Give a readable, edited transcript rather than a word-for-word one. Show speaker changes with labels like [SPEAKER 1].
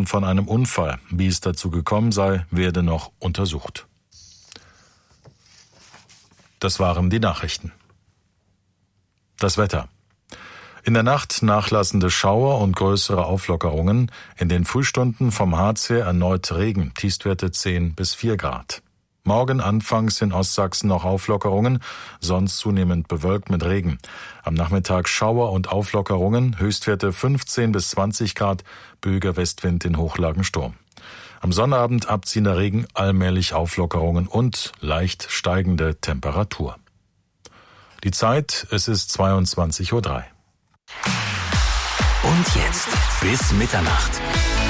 [SPEAKER 1] berichten von einem Unfall. Wie es dazu gekommen sei, werde noch untersucht. Das waren die Nachrichten. Das Wetter. In der Nacht nachlassende Schauer und größere Auflockerungen. In den Frühstunden vom Harz her erneut Regen, Tiefstwerte 10 bis 4 Grad. Morgen anfangs in Ostsachsen noch Auflockerungen, sonst zunehmend bewölkt mit Regen. Am Nachmittag Schauer und Auflockerungen, Höchstwerte 15 bis 20 Grad, böiger Westwind in Hochlagen Sturm. Am Sonnabend abziehender Regen, allmählich Auflockerungen und leicht steigende Temperatur. Die Zeit, es ist 22:03 Uhr.
[SPEAKER 2] Und jetzt bis Mitternacht.